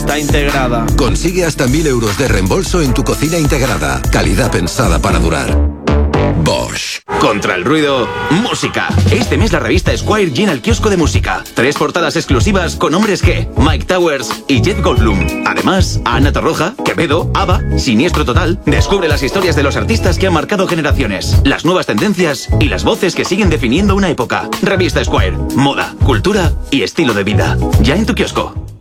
está integrada. Consigue hasta 1.000 euros de reembolso en tu cocina integrada. Calidad pensada para durar. Bosch. Contra el ruido, música. Este mes la revista Esquire llena el kiosco de música. 3 portadas exclusivas con hombres G, Mike Towers y Jeff Goldblum. Además, Ana Torroja, Quevedo, ABBA, Siniestro Total. Descubre las historias de los artistas que han marcado generaciones, las nuevas tendencias y las voces que siguen definiendo una época. Revista Esquire. Moda, cultura y estilo de vida. Ya en tu kiosco.